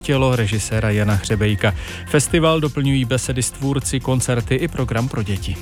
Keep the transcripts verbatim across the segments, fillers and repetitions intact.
Tělo režiséra Jana Hřebejka. Festival doplňují besedy s tvůrci, koncerty i program pro děti.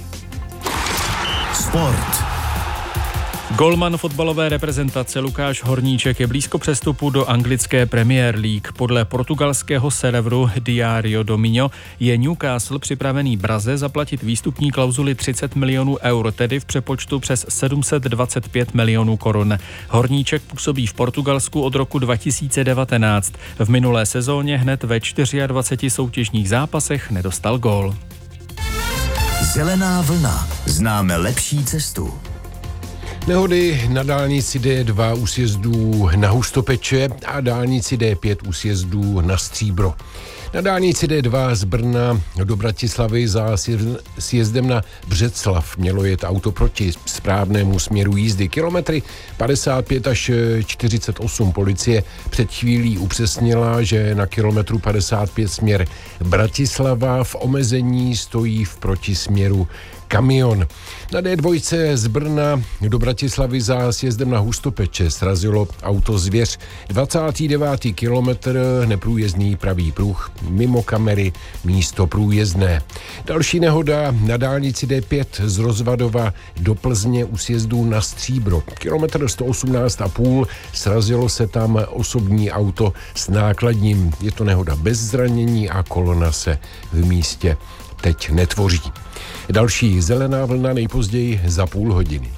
Sport. Golman fotbalové reprezentace Lukáš Horníček je blízko přestupu do anglické Premier League. Podle portugalského serveru Diario do Minho je Newcastle připravený Braze zaplatit výstupní klauzuli třicet milionů eur, tedy v přepočtu přes sedm set dvacet pět milionů korun. Horníček působí v Portugalsku od roku dva tisíce devatenáct. V minulé sezóně hned ve dvaceti čtyřech soutěžních zápasech nedostal gól. Zelená vlna. Známe lepší cestu. Nehody na dálnici D dva u sjezdů na Hustopeče a dálnici D pět u sjezdů na Stříbro. Na dálnici D dva z Brna do Bratislavy za sjezdem na Břeclav mělo jet auto proti správnému směru jízdy. Kilometry padesát pět až čtyřicet osm. Policie před chvílí upřesnila, že na kilometru padesát pět směr Bratislava v omezení stojí v protisměru kamion. Na D dva z Brna do Bratislavy za sjezdem na Hustopeče srazilo auto Zvěř. dvacátý devátý kilometr, neprůjezdný pravý pruh, mimo kamery, místo průjezdné. Další nehoda na dálnici D pět z Rozvadova do Plzně u sjezdu na Stříbro. Kilometr sto osmnáct a půl, srazilo se tam osobní auto s nákladním. Je to nehoda bez zranění a kolona se v místě teď netvoří. Další zelená vlna nejpozději za půl hodiny.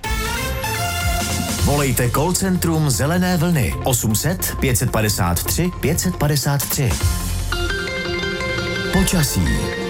Volejte call centrum Zelené vlny osm set pět padesát tři pět padesát tři. Počasí.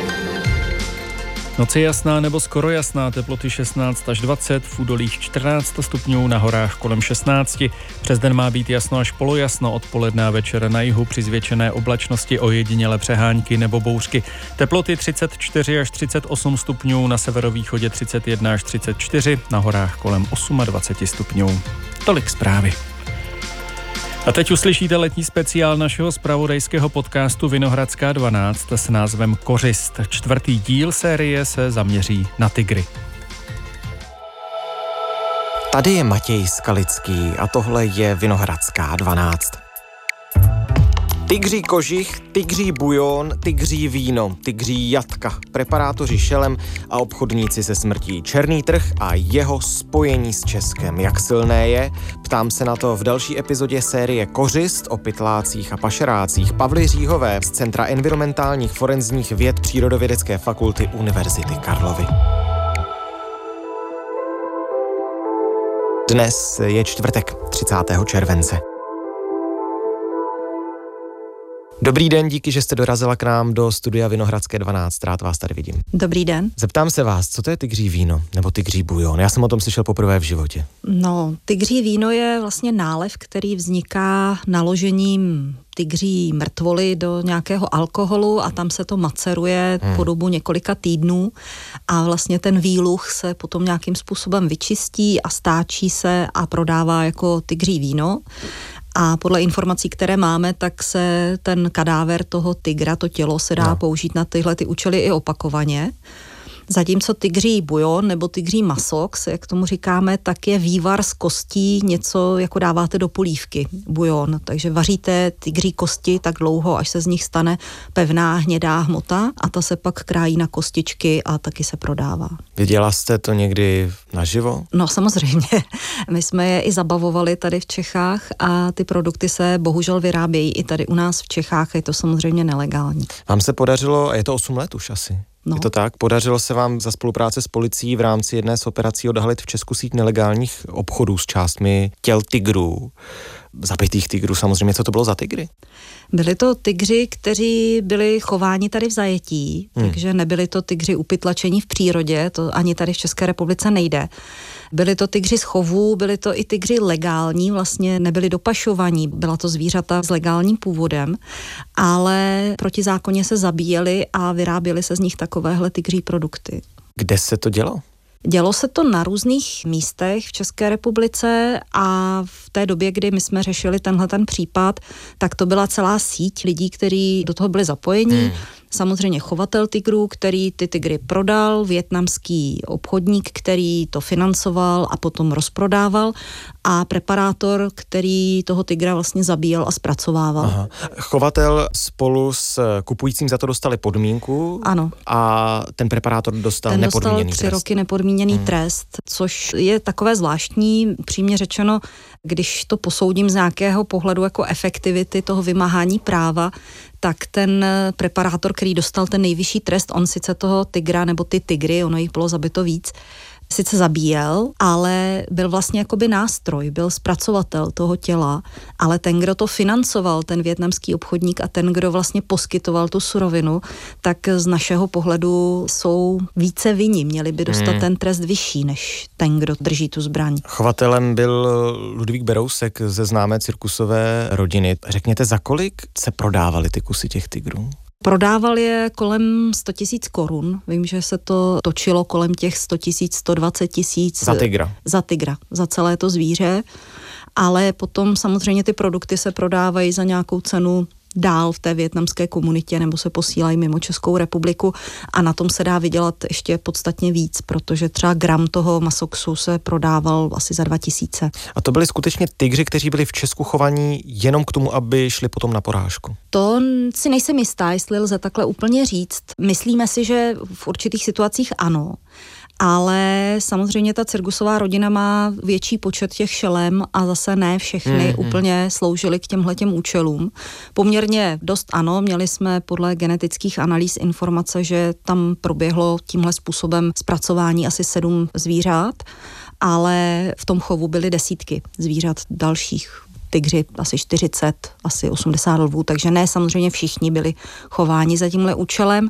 Noc je jasná nebo skoro jasná, teploty šestnáct až dvacet, v údolích čtrnáct stupňů, na horách kolem šestnáct. Přes den má být jasno až polojasno, odpoledne a večer na jihu při zvětšené oblačnosti ojedinělé přehánky nebo bouřky. Teploty třicet čtyři až třicet osm stupňů, na severovýchodě třicet jedna až třicet čtyři, na horách kolem dvacet osm stupňů. Tolik zprávy. A teď uslyšíte letní speciál našeho zpravodajského podcastu Vinohradská dvanáct s názvem Kořist. Čtvrtý díl série se zaměří na tygry. Tady je Matěj Skalický a tohle je Vinohradská dvanáct. Tygří kožich, tygří bujon, tygří víno, tygří jatka, preparátoři šelem a obchodníci se smrtí. Černý trh a jeho spojení s Českem. Jak silné je? Ptám se na to v další epizodě série Kořist o pytlácích a pašerácích Pavly Říhové z Centra environmentálních forenzních věd Přírodovědecké fakulty Univerzity Karlovy. Dnes je čtvrtek, třicátého července. Dobrý den, díky, že jste dorazila k nám do studia Vinohradské dvanáct, rád vás tady vidím. Dobrý den. Zeptám se vás, co to je tygří víno nebo tygří bujon? Já jsem o tom slyšel poprvé v životě. No, tygří víno je vlastně nálev, který vzniká naložením tygří mrtvoly do nějakého alkoholu a tam se to maceruje hmm. po dobu několika týdnů a vlastně ten výluch se potom nějakým způsobem vyčistí a stáčí se a prodává jako tygří víno. A podle informací, které máme, tak se ten kadáver toho tygra, to tělo se dá no. použít na tyhle ty účely i opakovaně. Zatímco tygří bujon nebo tygří maso, jak tomu říkáme, tak je vývar z kostí, něco jako dáváte do polívky, bujon. Takže vaříte tygří kosti tak dlouho, až se z nich stane pevná hnědá hmota a ta se pak krájí na kostičky a taky se prodává. Viděla jste to někdy naživo? No samozřejmě. My jsme je i zabavovali tady v Čechách a ty produkty se bohužel vyrábějí i tady u nás v Čechách, je to samozřejmě nelegální. Vám se podařilo, a je to osm let už asi. No. Je to tak? Podařilo se vám za spolupráce s policií v rámci jedné z operací odhalit v Česku síť nelegálních obchodů s částmi těl tygrů, zabitých tygrů samozřejmě. Co to bylo za tygry? Byli to tygři, kteří byli chováni tady v zajetí, hmm. takže nebyli to tygři upytlačení v přírodě, to ani tady v České republice nejde. Byli to tygři z chovů, byli to i tygři legální, vlastně nebyli dopašovaní, byla to zvířata s legálním původem, ale protizákonně se zabíjeli a vyráběly se z nich takovéhle tygří produkty. Kde se to dělo? Dělo se to na různých místech v České republice a v té době, kdy my jsme řešili tenhle ten případ, tak to byla celá síť lidí, kteří do toho byli zapojeni. Hmm. samozřejmě chovatel tigrů, který ty tygry prodal, vietnamský obchodník, který to financoval a potom rozprodával a preparátor, který toho tygra vlastně zabíjel a zpracovával. Aha. Chovatel spolu s kupujícím za to dostali podmínku. Ano. A ten preparátor dostal ten nepodmíněný dostal tři trest. roky nepodmíněný hmm. trest, což je takové zvláštní, přímě řečeno, když to posoudím z nějakého pohledu jako efektivity toho vymáhání práva, tak ten preparátor, který dostal ten nejvyšší trest, on sice toho tygra, nebo ty tygry, ono jich bylo zabito víc, sice zabíjel, ale byl vlastně jakoby nástroj, byl zpracovatel toho těla, ale ten, kdo to financoval, ten vietnamský obchodník a ten, kdo vlastně poskytoval tu surovinu, tak z našeho pohledu jsou více vinni, měli by dostat hmm. ten trest vyšší, než ten, kdo drží tu zbraň. Chovatelem byl Ludvík Berousek ze známé cirkusové rodiny. Řekněte, za kolik se prodávaly ty kusy těch tygrů? Prodával je kolem sto tisíc korun. Vím, že se to točilo kolem těch sto tisíc, sto dvacet tisíc. Za tygra. Za tygra, za celé to zvíře. Ale potom samozřejmě ty produkty se prodávají za nějakou cenu dál v té vietnamské komunitě nebo se posílají mimo Českou republiku a na tom se dá vydělat ještě podstatně víc, protože třeba gram toho masoxu se prodával asi za dva tisíce. A to byli skutečně tygři, kteří byli v Česku chovaní jenom k tomu, aby šli potom na porážku? To si nejsem jistá, jestli lze takhle úplně říct. Myslíme si, že v určitých situacích ano, ale samozřejmě ta cirkusová rodina má větší počet těch šelem a zase ne všechny mm-hmm. úplně sloužily k těmhletěm účelům. Poměrně dost ano, měli jsme podle genetických analýz informace, že tam proběhlo tímhle způsobem zpracování asi sedm zvířat, ale v tom chovu byly desítky zvířat dalších. Tygři asi čtyřicet, asi osmdesát lvů, takže ne samozřejmě všichni byli chováni za tímhle účelem,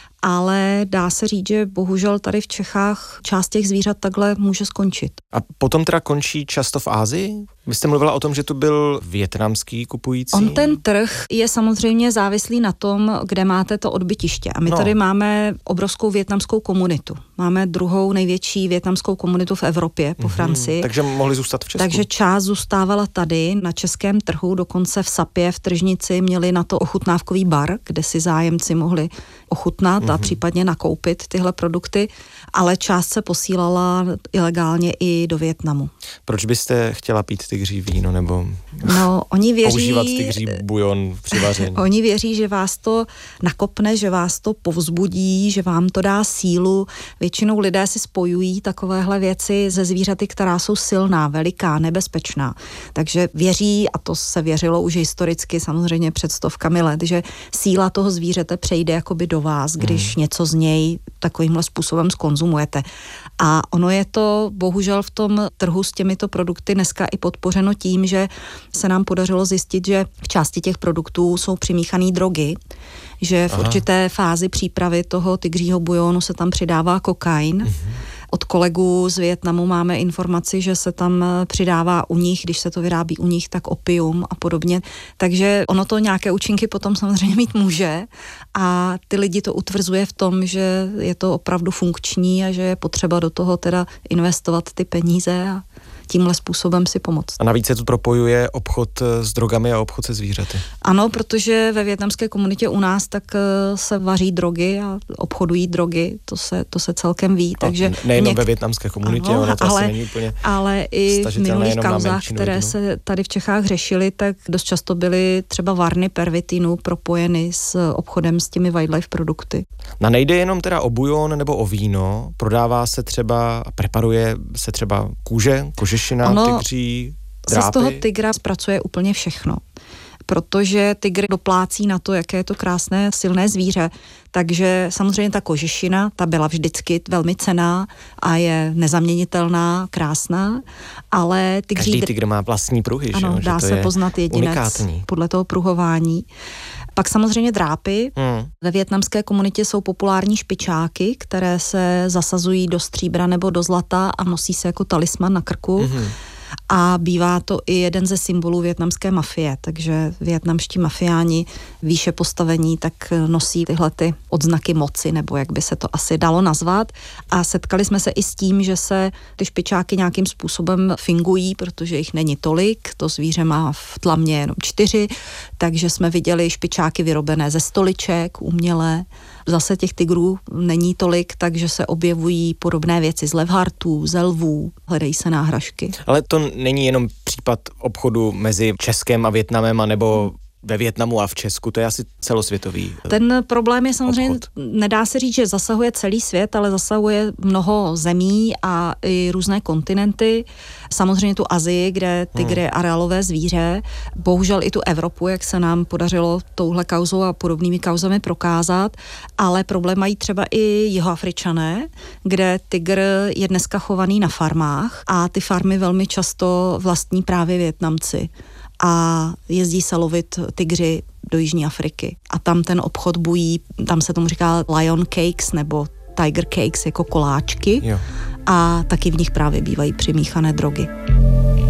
ale dá se říct, že bohužel tady v Čechách část těch zvířat takhle může skončit. A potom teda končí často v Asii? Vy jste mluvila o tom, že tu byl vietnamský kupující. On ten trh je samozřejmě závislý na tom, kde máte to odbytiště. A my no. tady máme obrovskou vietnamskou komunitu. Máme druhou největší vietnamskou komunitu v Evropě po mm-hmm. Francii. Takže mohli zůstat v Česku. Takže část zůstávala tady na českém trhu, dokonce v Sapě, v tržnici měli na to ochutnávkový bar, kde si zájemci mohli ochutnat mm-hmm. a případně nakoupit tyhle produkty, ale část se posílala ilegálně i do Vietnamu. Proč byste chtěla pít tygří víno nebo no, oni věří, používat tygří bujon při vaření? Oni věří, že vás to nakopne, že vás to povzbudí, že vám to dá sílu. Většinou lidé si spojují takovéhle věci ze zvířaty, která jsou silná, veliká, nebezpečná. Takže věří, a to se věřilo už historicky samozřejmě před stovkami let, že síla toho zvířete přejde jakoby do vás, když hmm. něco z něj takovýmhle způsobem zkonzumujete. A ono je to bohužel v tom trhu s těmito produkty dneska i podpořeno tím, že se nám podařilo zjistit, že v části těch produktů jsou přimíchané drogy, že v Aha. určité fázi přípravy toho tygřího bujonu se tam přidává kokain. Mhm. Od kolegů z Vietnamu máme informaci, že se tam přidává u nich, když se to vyrábí u nich, tak opium a podobně. Takže ono to nějaké účinky potom samozřejmě mít může a ty lidi to utvrzuje v tom, že je to opravdu funkční a že je potřeba do toho teda investovat ty peníze a tímhle způsobem si pomoct. A navíc se tu propojuje obchod s drogami a obchod se zvířaty. Ano, protože ve vietnamské komunitě u nás tak se vaří drogy a obchodují drogy, to se, to se celkem ví. Takže nejenom něk... ve vietnamské komunitě, ano, ono to ale, asi není úplně ale i v minulých kauzách, které jednu. se tady v Čechách řešily, tak dost často byly třeba varny pervitinu propojeny s obchodem s těmi wildlife produkty. Na nejde jenom teda o bujon nebo o víno, prodává se třeba, preparuje se třeba kůže, kožešina, ono tygří, drápy. Se z toho tygra zpracuje úplně všechno, protože tygr doplácí na to, jaké je to krásné, silné zvíře, takže samozřejmě ta kožešina, ta byla vždycky velmi cenná a je nezaměnitelná, krásná, ale tygří... Každý tygr má vlastní pruhy, ano, že? dá že to se poznat jedinec unikátní. Podle toho pruhování. Pak samozřejmě drápy. Hmm. Ve vietnamské komunitě jsou populární špičáky, které se zasazují do stříbra nebo do zlata a nosí se jako talisman na krku. Hmm. a bývá to i jeden ze symbolů vietnamské mafie, takže vietnamští mafiáni výše postavení tak nosí tyhle ty odznaky moci, nebo jak by se to asi dalo nazvat, a setkali jsme se i s tím, že se ty špičáky nějakým způsobem fingují, protože jich není tolik, to zvíře má v tlamě jenom čtyři, takže jsme viděli špičáky vyrobené ze stoliček, umělé. Zase těch tigrů není tolik, takže se objevují podobné věci z levhartů, ze lvů, hledají se náhražky. Ale to není jenom případ obchodu mezi Českem a Vietnamem, anebo ve Vietnamu a v Česku, to je asi celosvětový. Ten problém je samozřejmě, obchod. Nedá se říct, že zasahuje celý svět, ale zasahuje mnoho zemí a i různé kontinenty. Samozřejmě tu Asii, kde tygr je areálové zvíře, bohužel i tu Evropu, jak se nám podařilo touhle kauzou a podobnými kauzami prokázat, ale problém mají třeba i Jihoafričané, kde tygr je dneska chovaný na farmách a ty farmy velmi často vlastní právě Vietnamci. A jezdí se lovit tygři do Jižní Afriky. A tam ten obchod bují, tam se tomu říká lion cakes nebo tiger cakes jako koláčky. Jo. A taky v nich právě bývají přimíchané drogy.